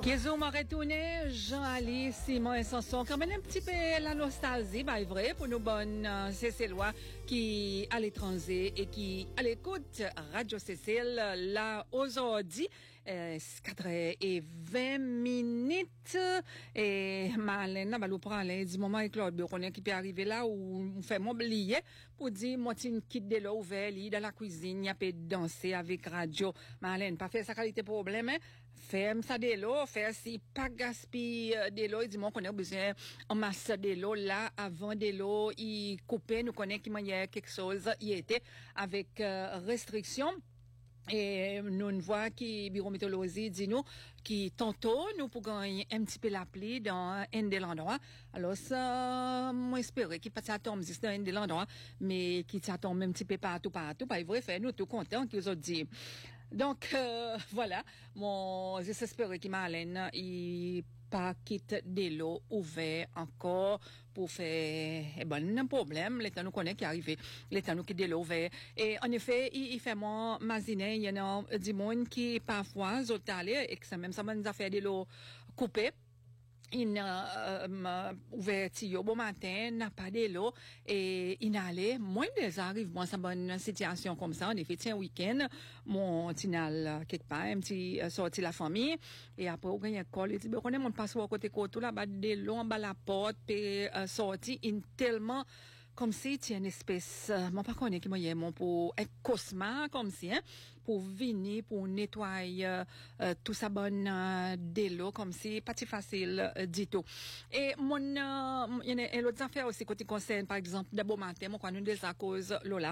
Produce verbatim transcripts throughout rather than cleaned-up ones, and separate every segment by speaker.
Speaker 1: Qu'ils m'a retourné, Jean-Ali, Simon et Sanson, quand même un petit peu la nostalgie, bah, vrai, pour nos bonnes euh, Cécilois qui à l'étranger et qui à l'écoute Radio Cécile, là, aujourd'hui, euh, quatre et vingt minutes, et Marlène, bah, nous prenons du moment avec Claude Bureau, qui peut arriver là où on fait m'oublier pour dire, moi, tu quitte de l'eau ouvert, dans la cuisine, y a peut danser avec radio. Marlène, pas faire sa qualité problème, hein? Ferme ça de l'eau, faire si pas gaspiller de l'eau, dis-moi qu'on a besoin en masse de l'eau là avant de l'eau, il coupait, nous connaît qu'il y a quelque chose, il était avec euh, restriction. Et nous ne voit qui bureau météorologie dit nous qui tantôt nous pour gagner un petit peu la pluie dans un de l'endroit. Alors ça moi espérer qu'il pas ça tombe juste dans un de l'endroit mais qui ça tombe un petit peu partout partout pas vrai faire nous tout content qu'ils ont dit. Donc euh, voilà, mon j'espère qu'il Marlène il pas quitte de l'eau ouvert encore pour faire eh ben un problème l'état nous connaît qui arrivé l'état nous qui de l'eau ouvert et en effet il, il fait moi imaginer il y en a du monde qui parfois zotalé et que ça même ça nous a fait de l'eau coupée il a euh, ouvert au bon matin, n'a pas de l'eau et il allait moins des arrive moi ça bonne situation comme ça en effet tiens week-end mon tinal quelque part un petit euh, sorti la famille et après on gagne école il dit ben on est mon passeport côté côté là bas de l'eau en bas la porte et euh, sorti in tellement comme si tu une espèce euh, moi pas connais qui moyen mon pour un cosma comme si hein pour venir pour nettoyer euh, euh, tout ça bonne euh, de l'eau comme si pas si facile euh, du tout et mon il euh, y a l'autre affaire aussi côté concerne par exemple d'abord matin moi quand nous des à cause Lola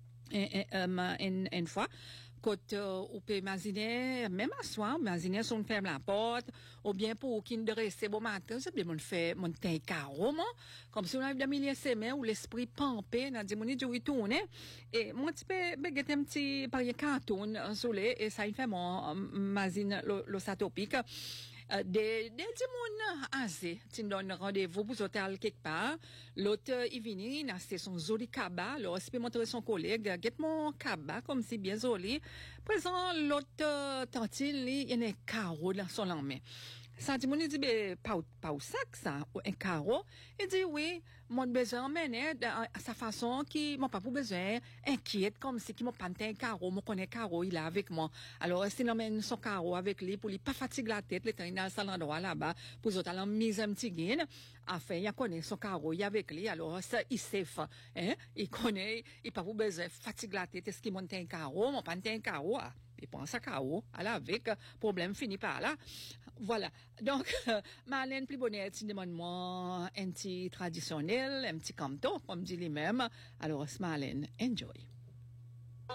Speaker 1: une une fois quand euh, on peut imaginer même à soir imaginer si on ferme la porte ou bien pour qu'il ne reste bon matin c'est bien mon fait mon teint carreau comme si on avait de milieu semaine où l'esprit pampé n'a dit mon dit oui tourner et mon petit peu beguette un petit par carton soleil et ça il fait mon imagine le satopique Euh, des des gens assez tu donnes rendez-vous pour hôtel quelque part l'autre il vient il a son joli cabas alors il peut montrer son collègue get mon cabas comme si bien joli présent l'autre tantine il y a un carreau dans son main ça dit mon dit ben pas pas au sac ça un carreau il dit oui mon besoin emmener à sa façon qui mon pas pour besoin inquiète comme si qui mon pas un carreau mon connaît carreau il est avec moi alors s'il emmène son carreau avec lui pour lui pas fatiguer la tête le temps il a ça l'endroit là-bas pour autres aller mise un petit gain enfin il connaît son carreau il avec lui alors ça il safe hein il connaît il pas pour besoin fatiguer la tête est-ce qu'il monte un carreau mon pas un carreau il pense à carreau à avec problème fini par là voilà donc euh, Marlène plus bonnet tu demande moi un petit traditionnel un petit canto comme dit lui-même alors Marlène enjoy.